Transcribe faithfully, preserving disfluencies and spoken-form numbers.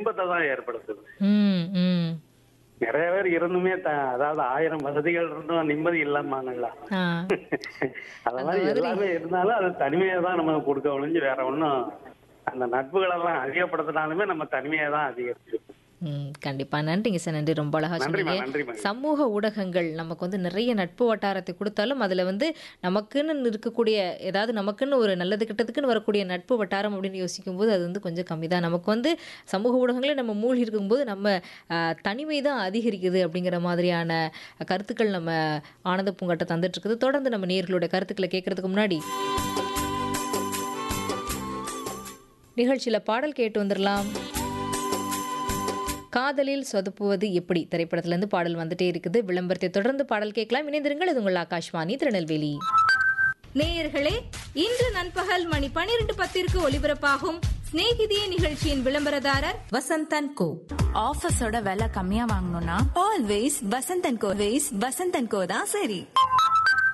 துன்பத்தை தான் ஏற்படுத்துது. ம், ம். நிறைய பேர் இருந்துமே த- அதாவது ஆயிரம் வசதிகள் இருந்தும் நிம்மதி இல்லாமாங்களா. ஆ, அத மாதிரி எல்லாமே இருந்தாலும் அது தனிமையை தான் நம்ம கொடுக்க ஒழிஞ்சு வேற ஒண்ணும் அந்த நட்புகள் எல்லாம் அதிகப்படுத்தினாலுமே நம்ம தனிமையை தான் அதிகரிச்சிருக்கோம். ம். கண்டிப்பா. நன்றிங்க சார். நன்றி. ரொம்ப அழகா நன்றிமா சொன்னீங்க. நன்றிமா. சமூக ஊடகங்கள் நமக்கு வந்து நிறைய நட்பு வட்டாரத்தை குடுத்தாலும், அதுல வந்து நமக்குன்னு இருக்கக்கூடிய ஏதாவது நமக்குன்னு ஒரு நல்லது கெட்டதுக்குன்னு வரக்கூடிய நட்பு வட்டாரம் அப்படின்னு யோசிக்கும்போது, அது வந்து கொஞ்சம் கம்மி தான். நமக்கு வந்து சமூக ஊடகங்களே நம்ம மூழ்கி இருக்கும்போது, நம்ம அ தனிமை தான் அதிகரிக்குது அப்படிங்கிற மாதிரியான கருத்துக்கள் நம்ம ஆனந்த பூங்காட்ட தந்துட்டு இருக்குது. தொடர்ந்து நம்ம நேயர்களுடைய கருத்துக்களை கேட்கறதுக்கு முன்னாடி, நிகழ்ச்சியில பாடல் கேட்டு வந்துரலாம். காதலில் சொதப்புவது எப்படி திரைப்படத்திலிருந்து பாடல் வந்துட்டே இருக்குது. விளம்பரத்தை தொடர்ந்து பாடல் கேட்கலாம். இணைந்திருங்கள். இது உங்கள் ஆகாஷ்வாணி திருநெல்வேலி. நேயர்களே, இன்று நண்பகல் மணி பனிரெண்டு பத்திற்கு ஒலிபரப்பாகும் சிநேகிதியே நிகழ்ச்சியின் விளம்பரதாரர் வசந்தன் கோ. ஆஃபர்ஸோட விலை கம்மியா வாங்கணும்னா ஆல்வேஸ் வசந்தன் கோ. வேஸ் வசந்தன் கோ தான் சரி.